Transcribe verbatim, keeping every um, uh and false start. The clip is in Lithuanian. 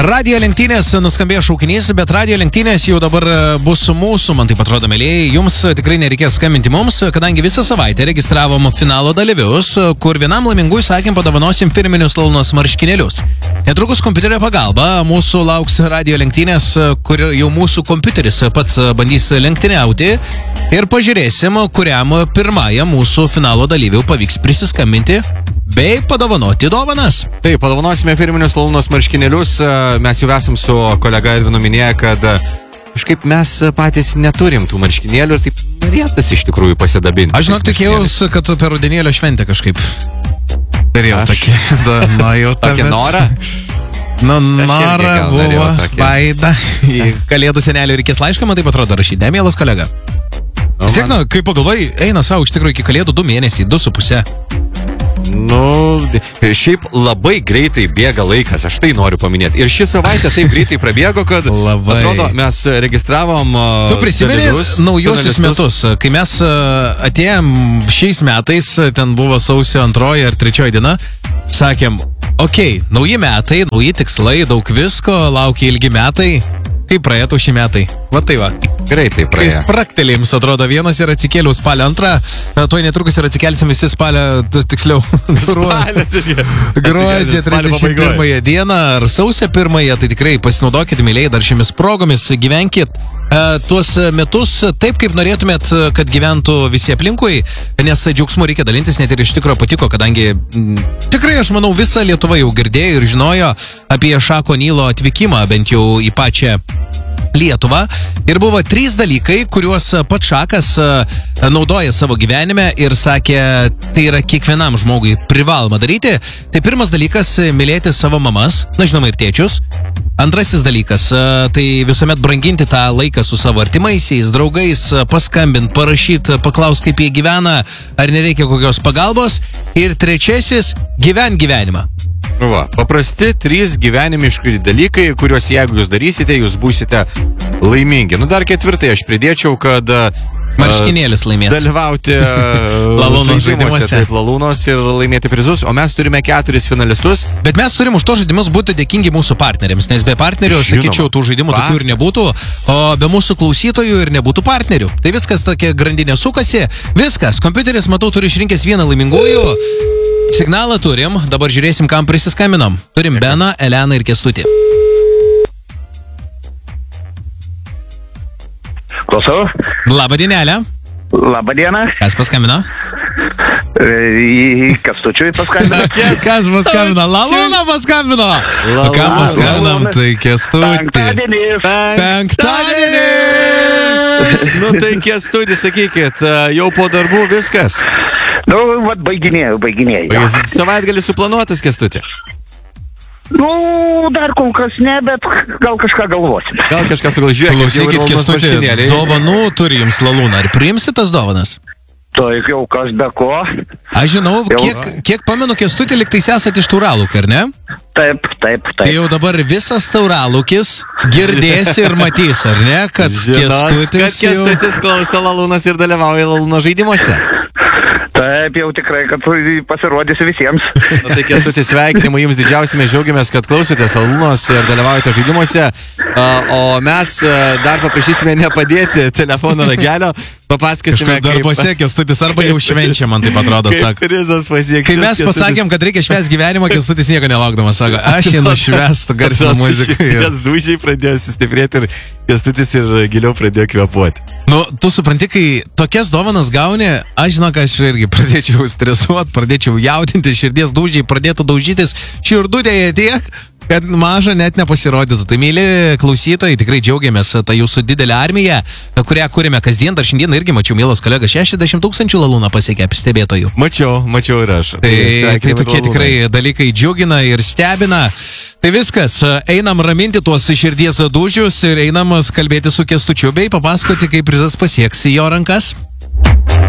Radio lenktynės nuskambėjo šaukinys, bet radio lenktynės jau dabar bus su mūsų, man taip atrodo, mėlyjei. Jums tikrai nereikės skambinti mums, kadangi visą savaitę registravom finalo dalyvius, kur vienam laimingui sakėm padovanosim firminius Lalunos marškinėlius. Netrukus kompiuterio pagalba mūsų lauks radio lenktynės, kur jau mūsų kompiuteris pats bandys lenktyniauti ir pažiūrėsim, kuriam pirmajam mūsų finalo dalyvių pavyks prisiskambinti bei padovanoti dovanas. Taip, padovanosime firminius Lalunos marškinėlius. Mes jau esam su kolega Edvinu minėję, kad kažkaip mes patys neturim tų marškinėlių ir taip norėtųsi iš tikrųjų pasidabinti. Aš žinok, tikėjausi, kad per rudenėlio šventę kažkaip turėjau tokį. Na, jau tokį norą? Nu, norą buvo vaida. Į kalėdų senelių reikės laišką, man taip atrodo rašyti, ne, mielas kolega? Vis tiek, na, kaip pagalvai, eina savo iš tikrųjų iki kalėdų du mėnesiai, du su pusė. Nu, šiaip labai greitai bėga laikas, aš tai noriu paminėti. Ir ši savaitė taip greitai prabėgo, kad labai. Atrodo, mes registravom uh, Tu prisimeni naujosius metus, kai mes uh, atėjom šiais metais, ten buvo sausio antroji ar trečioji diena, sakėm, okei, okay, nauji metai, nauji tikslai, daug visko, laukia ilgi metai. Kaip praėtų šį metai? Va tai va. Greitai praėjo. Kai spraktelėjims, atrodo, vienas ir atsikėliau spalio antrą, tuoj netrukus ir atsikelsim visi spalio, tiksliau, gruodžio trisdešimt pirmąją dieną ar sausio pirmąją, tai tikrai pasinaudokit, mėlyjei, dar šiomis progomis gyvenkit uh, tuos metus taip, kaip norėtumėt, kad gyventų visi aplinkui, nes džiaugsmų reikia dalintis, net ir iš tikro patiko, kadangi m, tikrai, aš manau, visa Lietuva jau girdėjo ir žinojo apie Šako Nilo atvykimą, bent jau į pačią Lietuvą. Ir buvo trys dalykai, kuriuos pats Šakas naudoja savo gyvenime ir sakė, tai yra kiekvienam žmogui privaloma daryti. Tai pirmas dalykas – mylėti savo mamas, na žinoma ir tėčius. Antrasis dalykas – tai visuomet branginti tą laiką su savo artimaisiais, draugais, paskambint, parašyt, paklaus, kaip jie gyvena, ar nereikia kokios pagalbos. Ir trečiasis – gyven gyvenimą. Va, paprasti trys gyvenimiški dalykai, kuriuos jeigu jūs darysite, jūs būsite laimingi. Nu dar ketvirtai aš pridėčiau, kad marškinėlis laimėti. Dalyvauti Lalunos žaidimuose. Taip, Lalunos ir laimėti prizus, o mes turime keturis finalistus. Bet mes turim už to žaidimus būti dėkingi mūsų partneriams, nes be partnerių, aš sakyčiau, tų žaidimų tokių ir nebūtų, o be mūsų klausytojų ir nebūtų partnerių. Tai viskas tokia grandinė sukasi, viskas, kompiuteris, matau, turi išrinkęs vieną laimingųjų. Signalą turim, dabar žiūrėsim, kam prisiskambinom. Turim Beną, Eleną ir Kęstutį. Klausau. Labą dienelę. Labą dieną. Kas paskambino? Į Kęstučiui paskambino. Kas paskambino? Laluna paskambino. O kam paskambinam? Tai Kęstutį. Penktadienis. Penktadienis. Nu tai Kęstutį, sakykit, jau po darbų viskas. Nu, vat baiginėjau, baiginėjau. Savaitgalį suplanuotas, Kęstutį? Nu, dar kol kas ne, bet gal kažką galvosim. Gal kažką sugalžiuokit. Klausykit, Kęstutį, dovanų turi jums Laluna. Ar priimsi tas dovanas? Tai jau kas be ko. Aš žinau, kiek, kiek pamenu, Kęstutį, lyg tais esat iš Tauralūkio, ar ne? Taip, taip, taip. Tai jau dabar visas Tauralūkis girdės ir matys, ar ne? Kad Kęstutis, kad Kęstutis klauso Lalunos ir dalyvauja Laluno žaidimuose. Taip, jau tikrai, kad pasirodysiu visiems. Na, tai Kęstutis, sveikinimai jums didžiausi, mes džiaugiamės, kad klausotės Lalunos ir dalyvaujate žaidimuose. O mes dar paprašysime nepadėti telefono ragelio, papasakosime, kaip... Dar pasiekė Kęstutis, arba jau švenčia, man taip atrodo, sako. Kaip prizas pasieksis. Kai mes pasakėm, kad reikia švęsti gyvenimą, Kęstutis nieko nelaukdamas, sako, aš einu švęsti garsinę muziką. Nes dūžiai pradėjo sustiprėti ir Kęstutis ir giliau pradėjo kvėpuoti. Nu, tu supranti, kai tokias dovanas gauni, aš žinau, kad aš irgi pradėčiau stresuoti, pradėčiau jaudinti, širdies dūžiai pradėtų daužytis širdutėje tiek, kad maža net nepasirodytų. Tai, mėly klausytojai, tikrai džiaugiamės tą jūsų didelę armiją, kurią kūrėme kasdien. Dar šiandien irgi mačiau, mielas kolega, šešiasdešimt tūkstančių Laluną pasiekė stebėtojų. Mačiau, mačiau ir aš. Tai, tai tokie tikrai dalykai džiugina ir stebina. Tai viskas, einam raminti tuos širdies dūžius ir einam kalbėti su Kęstučiu bei papasakoti, kaip prizas pasieks į jo rankas.